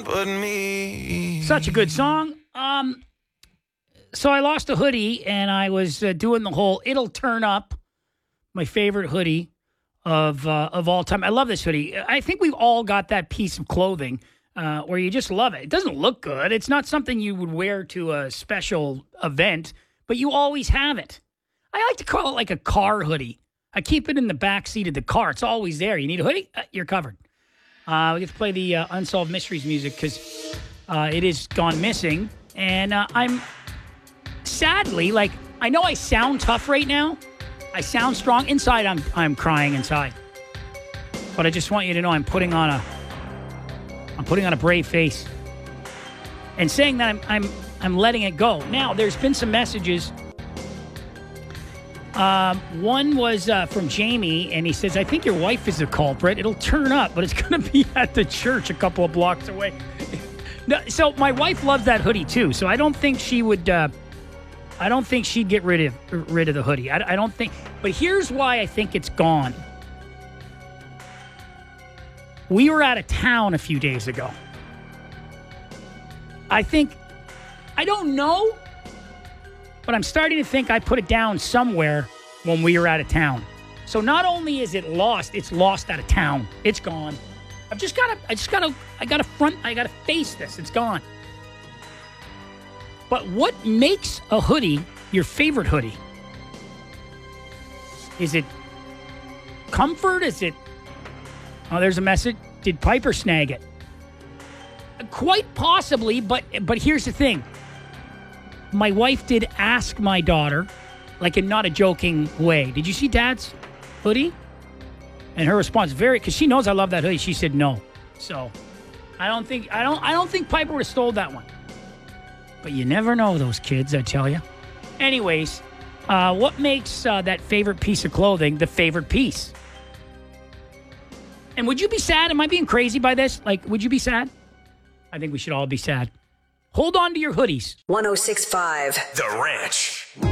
one but me. Such a good song. So I lost a hoodie, and I was doing the whole "It'll Turn Up," my favorite hoodie of all time. I love this hoodie. I think we've all got that piece of clothing where you just love it. It doesn't look good. It's not something you would wear to a special event, but you always have it. I like to call it like a car hoodie. I keep it in the back seat of the car. It's always there. You need a hoodie? You're covered. We get to play the Unsolved Mysteries music because it is gone missing. And I'm sadly, like, I know I sound tough right now. I sound strong. Inside, I'm crying inside. But I just want you to know I'm putting on a brave face. And saying that I'm letting it go. Now, there's been some messages. One was from Jamie, and he says, I think your wife is the culprit. It'll turn up, but it's going to be at the church a couple of blocks away. No, so my wife loves that hoodie, too. So I don't think she would... I don't think she'd get rid of the hoodie. I don't think... But here's why I think it's gone. We were out of town a few days ago. I don't know... But I'm starting to think I put it down somewhere when we were out of town. So not only is it lost, it's lost out of town. It's gone. I gotta face this. It's gone. But what makes a hoodie your favorite hoodie? Is it comfort? Is it... Oh, there's a message. Did Piper snag it? Quite possibly, but here's the thing. My wife did ask my daughter, like in not a joking way, did you see Dad's hoodie? And her response, because she knows I love that hoodie, she said no. So I don't think Piper would have stole that one. But you never know those kids, I tell you. Anyways, what makes that favorite piece of clothing the favorite piece? And would you be sad? Am I being crazy by this? Like, would you be sad? I think we should all be sad. Hold on to your hoodies. 106.5 The Ranch.